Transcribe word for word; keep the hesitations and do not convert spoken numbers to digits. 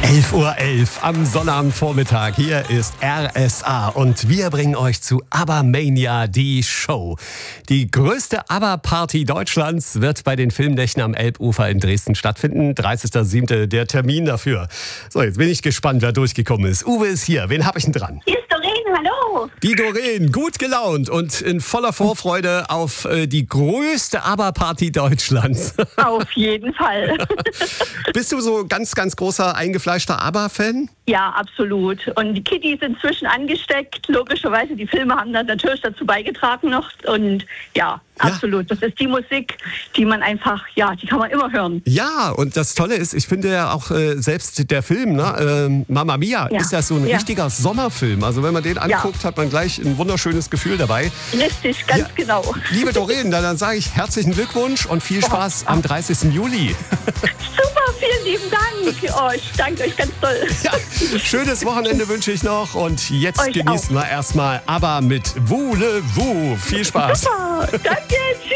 elf Uhr elf am Sonnabendvormittag. Hier ist R S A und wir bringen euch zu ABBA-Mania, die Show. Die größte ABBA-Party Deutschlands wird bei den Filmnächten am Elbufer in Dresden stattfinden. dreißigster siebter der Termin dafür. So, jetzt bin ich gespannt, wer durchgekommen ist. Uwe ist hier. Wen habe ich denn dran? Hier ist Doreen, hallo. Die Doreen, gut gelaunt und in voller Vorfreude auf äh, die größte ABBA-Party Deutschlands. Auf jeden Fall. Bist du so ganz, ganz großer, eingefleischter ABBA-Fan? Ja, absolut. Und die Kiddies sind inzwischen angesteckt. Logischerweise, die Filme haben da natürlich dazu beigetragen noch. Und ja, absolut. Das ist die Musik, die man einfach, ja, die kann man immer hören. Ja, und das Tolle ist, ich finde ja auch äh, selbst der Film, ne, ähm, Mamma Mia, Ja. ist das so ein Ja. richtiger Sommerfilm. Also wenn man den anguckt, hat man gleich ein wunderschönes Gefühl dabei. Richtig, ganz Ja. genau. Liebe Doreen, dann, dann sage ich herzlichen Glückwunsch und viel Spaß am dreißigsten Juli. Super, vielen lieben Dank. Oh, ich danke euch ganz toll. Ja, schönes Wochenende wünsche ich noch und jetzt Euch genießen wir erstmal ABBA mit Voulez-vous. Viel Spaß. Super, danke, tschüss.